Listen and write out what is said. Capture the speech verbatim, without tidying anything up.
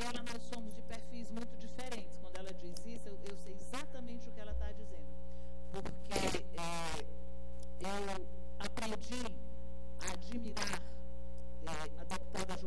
ela nós somos de perfis muito diferentes. Quando ela diz isso, eu, eu sei exatamente o que ela está dizendo. Porque é, eu aprendi a admirar é, a deputada